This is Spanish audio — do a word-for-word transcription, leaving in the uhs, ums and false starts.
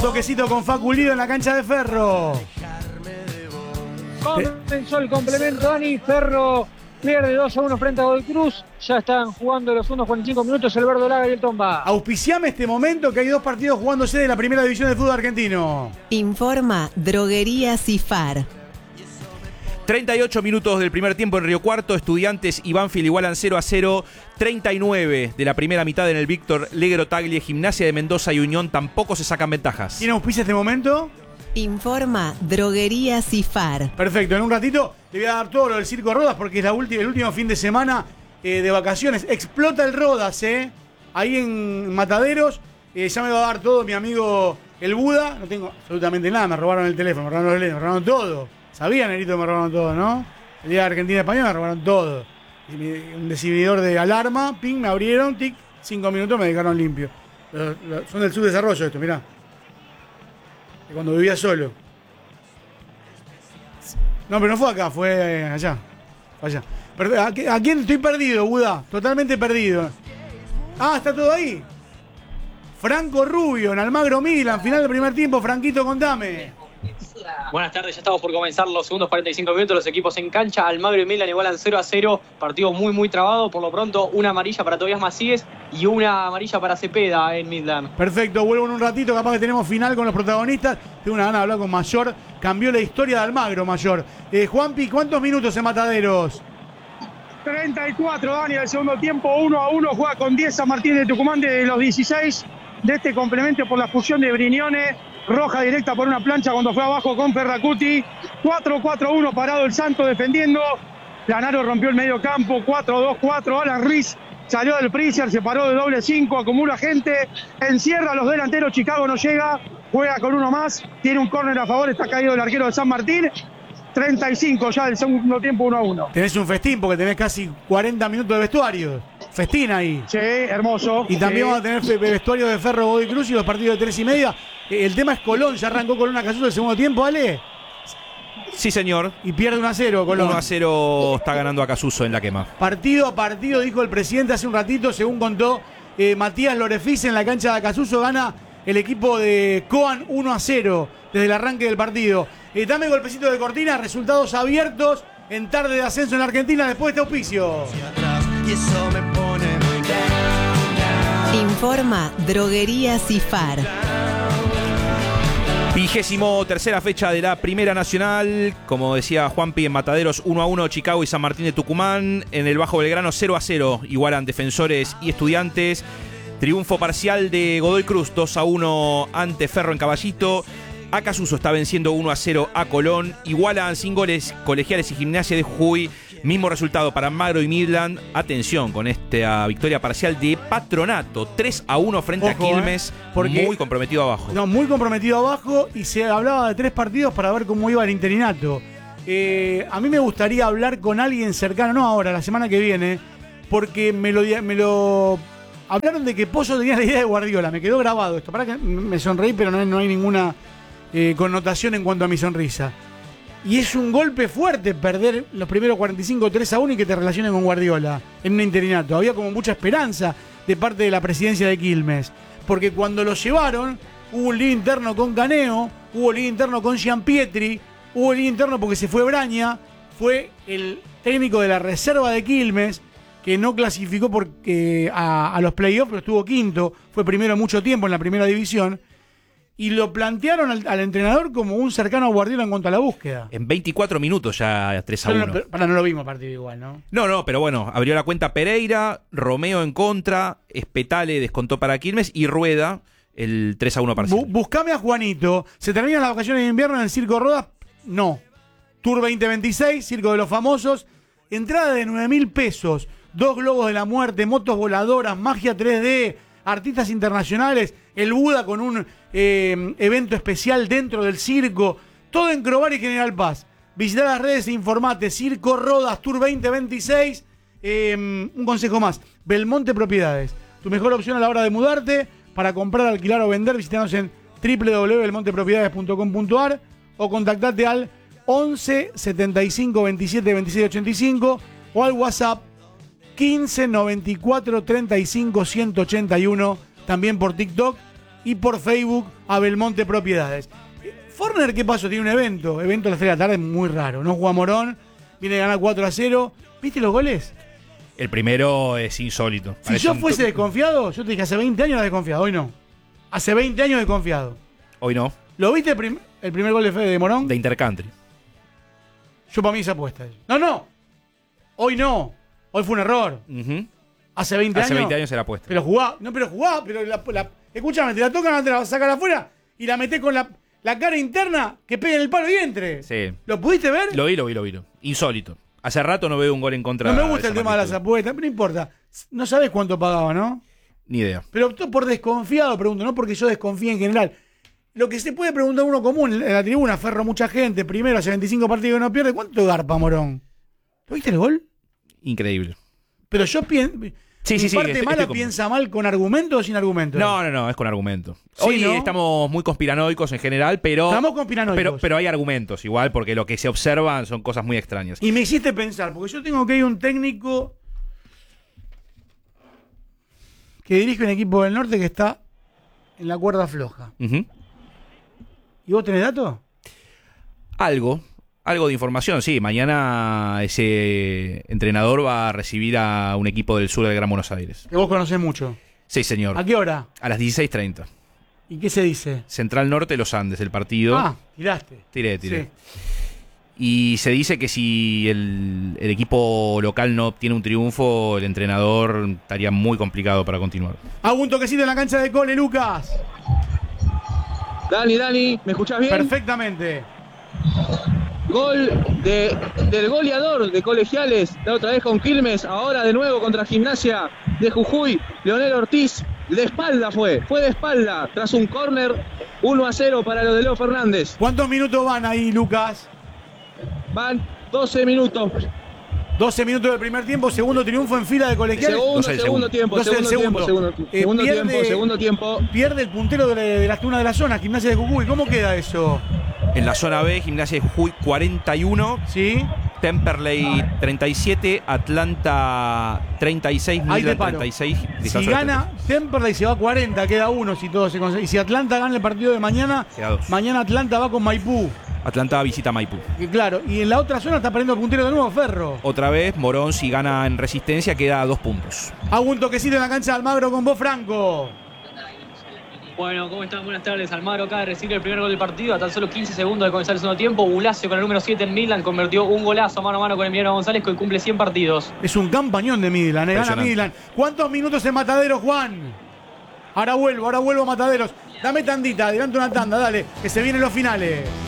toquecito con Facu Lido en la cancha de Ferro. Comenzó el complemento, Dani. Ferro pierde dos a uno frente a Godoy Cruz. Ya están jugando los unos cuarenta y cinco minutos el Verdolaga y el Tomba. Auspiciame este momento que hay dos partidos jugándose de la primera división del fútbol argentino. Informa Droguería Cifar. treinta y ocho minutos del primer tiempo en Río Cuarto. Estudiantes y Banfield igualan cero a cero. treinta y nueve de la primera mitad en el Víctor Legro Tagle. Gimnasia de Mendoza y Unión tampoco se sacan ventajas. ¿Quién auspicia este momento? Informa Droguería Cifar. Perfecto, en un ratito le voy a dar todo lo del Circo Rodas porque es la última, el último fin de semana eh, de vacaciones. Explota el Rodas, ¿eh? Ahí en Mataderos. Eh, ya me va a dar todo mi amigo el Buda. No tengo absolutamente nada, me robaron el teléfono, me robaron los lentes, me robaron todo. Sabían, Nerito, que me robaron todo, ¿no? El día de Argentina-España me robaron todo. Un desinhibidor de alarma, ping, me abrieron, tic, cinco minutos me dejaron limpio. Los, los, son del subdesarrollo esto, mirá. De cuando vivía solo. No, pero no fue acá, fue allá. Fue allá. ¿A, ¿A quién estoy perdido, Buda? Totalmente perdido. Ah, está todo ahí. Franco Rubio, en Almagro Milan, final del primer tiempo. Franquito, contame. Buenas tardes, ya estamos por comenzar los segundos cuarenta y cinco minutos, los equipos en cancha. Almagro y Milan igualan cero a cero, partido muy muy trabado. Por lo pronto una amarilla para Tobias Macíes y una amarilla para Cepeda en Midland. Perfecto, vuelvo en un ratito, capaz que tenemos final con los protagonistas. Tengo una gana de hablar con Mayor, cambió la historia de Almagro, Mayor. eh, Juanpi, ¿cuántos minutos en Mataderos? treinta y cuatro, Dani, del segundo tiempo, uno a uno, juega con diez San Martín de Tucumán de los dieciséis de este complemento por la fusión de Brignone. Roja directa por una plancha cuando fue abajo con Ferracuti. cuatro cuatro uno parado el Santo defendiendo. Lanaro rompió el medio campo. cuatro dos cuatro. Alan Riz salió del freezer, se paró de doble cinco. Acumula gente. Encierra a los delanteros. Chicago no llega. Juega con uno más. Tiene un córner a favor. Está caído el arquero de San Martín. treinta y cinco ya del segundo tiempo, uno a uno. Tenés un festín porque tenés casi cuarenta minutos de vestuario. Festín ahí. Sí, hermoso. Y también sí. vamos a tener vestuario de Ferro Godoy Cruz y los partidos de tres y media. El tema es Colón, ya arrancó Colón a Casuso el segundo tiempo, ¿vale? Sí, señor. Y pierde uno a cero, Colón. uno a cero está ganando a Casuso en la quema. Partido a partido, dijo el presidente hace un ratito, según contó eh, Matías Lorefice en la cancha de Acasuso, gana el equipo de Coan uno a cero desde el arranque del partido. Eh, dame golpecito de cortina, resultados abiertos en tarde de ascenso en Argentina después de este auspicio. Informa Droguería Cifar. Vigésimo tercera fecha de la Primera Nacional. Como decía Juanpi, en Mataderos uno a uno, Chicago y San Martín de Tucumán. En el Bajo Belgrano cero a cero, igualan Defensores y Estudiantes. Triunfo parcial de Godoy Cruz dos a uno ante Ferro en Caballito. Acasuso está venciendo uno a cero a Colón. Igualan sin goles Colegiales y Gimnasia de Jujuy. Mismo resultado para Almagro y Midland. Atención con esta victoria parcial de Patronato. tres a uno frente Ojo, a Quilmes. Eh, porque, muy comprometido abajo. No, muy comprometido abajo. Y se hablaba de tres partidos para ver cómo iba el interinato. Eh, a mí me gustaría hablar con alguien cercano, no ahora, la semana que viene. Porque me lo, me lo hablaron de que Pozo tenía la idea de Guardiola. Me quedó grabado esto. Para que me sonreí, pero no, no hay ninguna eh, connotación en cuanto a mi sonrisa. Y es un golpe fuerte perder los primeros cuarenta y cinco tres a uno y que te relacionen con Guardiola en un interinato. Había como mucha esperanza de parte de la presidencia de Quilmes. Porque cuando lo llevaron, hubo un lío interno con Caneo, hubo lío interno con Gianpietri, hubo lío interno porque se fue Braña, fue el técnico de la reserva de Quilmes, que no clasificó porque a, a los playoffs, pero estuvo quinto, fue primero mucho tiempo en la primera división. Y lo plantearon al, al entrenador como un cercano a Guardiola en cuanto a la búsqueda. En veinticuatro minutos ya tres a uno. No, para, no lo vimos partido igual, ¿no? No, no, pero bueno, abrió la cuenta Pereira, Romeo en contra, Espetale descontó para Quilmes y Rueda el tres a uno parcial. Bu- buscame a Juanito. ¿Se terminan las vacaciones de invierno en el Circo Rodas? No. Tour veinte veintiséis, Circo de los Famosos. Entrada de nueve mil pesos. Dos globos de la muerte, motos voladoras, magia tres D, artistas internacionales, el Buda con un eh, evento especial dentro del circo, todo en Crobar y General Paz. Visita las redes e informate. Circo Rodas Tour veinte veintiséis. Eh, un consejo más, Belmonte Propiedades, tu mejor opción a la hora de mudarte. Para comprar, alquilar o vender, visitanos en doble u doble u doble u punto belmonte propiedades punto com punto a r o contactate al once setenta y cinco veintisiete veintiséis ochenta y cinco o al WhatsApp quince noventa y cuatro treinta y cinco ciento ochenta y uno, también por TikTok y por Facebook a Belmonte Propiedades. Forner, ¿qué pasó? Tiene un evento, evento a las tres de la tarde, muy raro. No juega Morón, viene a ganar cuatro a cero. ¿Viste los goles? El primero es insólito. Si Parece yo un- fuese desconfiado, yo te dije hace veinte años era desconfiado, hoy no. Hace veinte años desconfiado. Hoy no, ¿Lo viste el, prim- el primer gol de Fede de Morón? de Intercountry. Yo para mí esa apuesta. No, no. Hoy no. Hoy fue un error. Ujú. Hace veinte Hace años. veinte años era puesta. Pero jugá. No, pero jugá. Pero la, la- escúchame, te la tocan, te la sacan afuera y la metés con la, la cara interna que pegue en el palo y entre. Sí. ¿Lo pudiste ver? Lo vi, lo vi, lo vi. lo- Insólito. Hace rato no veo un gol en contra. No me gusta el esa tema de las magnitud. apuestas, pero no importa. No sabes cuánto pagaba, ¿no? Ni idea. Pero optó por desconfiado, pregunto, no porque yo desconfíe en general. Lo que se puede preguntar uno común en la tribuna, Ferro, mucha gente, primero hace veinticinco partidos que no pierde, ¿cuánto garpa Morón? ¿Lo viste el gol? Increíble. Pero yo pienso. Sí, mi sí, sí, parte estoy- mala estoy con- piensa mal con argumento o sin argumento. No, no, no, es con argumento. Sí, Hoy ¿no? estamos muy conspiranoicos en general, pero. Estamos conspiranoicos. Pero, pero hay argumentos igual, porque lo que se observan son cosas muy extrañas. Y me hiciste pensar, porque yo tengo que ir un técnico que dirige un equipo del norte que está en la cuerda floja. Ujú. ¿Y vos tenés datos? Algo, algo de información, sí. Mañana ese entrenador va a recibir a un equipo del sur del Gran Buenos Aires. Que vos conocés mucho. Sí, señor. ¿A qué hora? A las dieciséis treinta. ¿Y qué se dice? Central Norte, Los Andes, el partido. Ah, tiraste. Tiré, tiré. Sí. Y se dice que si el, el equipo local no obtiene un triunfo, el entrenador estaría muy complicado para continuar. Hago un toquecito en la cancha de Cole, Lucas. Dani, Dani, ¿me escuchás bien? Perfectamente. Gol de, del goleador de Colegiales, la otra vez con Quilmes, ahora de nuevo contra Gimnasia de Jujuy, Leonel Ortiz, de espalda fue, fue de espalda, tras un córner, uno a cero para lo de Leo Fernández. ¿Cuántos minutos van ahí, Lucas? Van doce minutos, doce minutos del primer tiempo, segundo triunfo en fila de colegiales. segundo, doce del segundo segundo. tiempo, doce del segundo tiempo, segundo. segundo, Eh, segundo pierde- tiempo, segundo tiempo. Pierde el puntero de la, de la una de la zona, Gimnasia de Jujuy. ¿Cómo queda eso? En la zona B, Gimnasia de Jujuy cuarenta y uno, ¿Sí? Temperley treinta y siete, Atlanta treinta y seis, Ahí te Midland paro. treinta y seis. Si Descanso gana Temperley se va a cuarenta, queda uno si todo se consigue. Y si Atlanta gana el partido de mañana, Queda dos. mañana Atlanta va con Maipú. Atlanta visita Maipú. Y claro, y en la otra zona está perdiendo el puntero de nuevo Ferro. Otra vez, Morón, si gana en Resistencia, queda a dos puntos. Hago un toquecito en la cancha de Almagro con vos, Franco. Bueno, ¿cómo están? Buenas tardes. Almagro acaba de recibir el primer gol del partido a tan solo quince segundos de comenzar el segundo tiempo. Bulacio con el número siete en Midland convirtió un golazo mano a mano con Emiliano González, que hoy cumple cien partidos. Es un campañón de Midland, eh, gana Impresionante. Midland. ¿Cuántos minutos en Mataderos, Juan? Ahora vuelvo, ahora vuelvo a Mataderos. Dame tandita, adelante una tanda, dale, que se vienen los finales.